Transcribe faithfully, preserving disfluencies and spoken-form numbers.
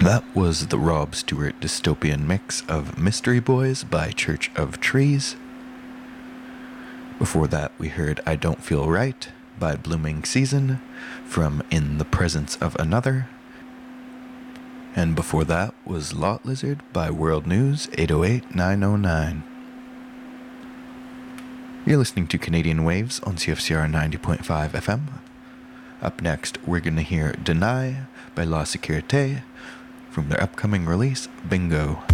That was the Rob Stewart dystopian mix of Mystery Boys by Church of Trees. Before that, we heard I Don't Feel Right by Blooming Season from In the Presence of Another. And before that was Lot Lizard by World News eight oh eight nine oh nine. You're listening to Canadian Waves on C F C R ninety point five F M. Up next, we're going to hear Deny by La Sécurité from their upcoming release, Bingo.